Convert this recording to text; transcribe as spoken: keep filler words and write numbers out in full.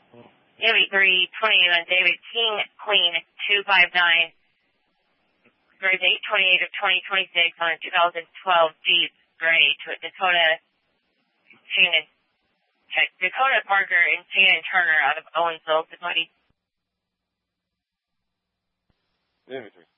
David three twenty on David King Queen two five nine. Grade eight twenty-eight of twenty twenty-six on a two thousand twelve Jeep Gray to Dakota Shannon, Dakota Parker and Shannon Turner out of Owensville, Kentucky. David three.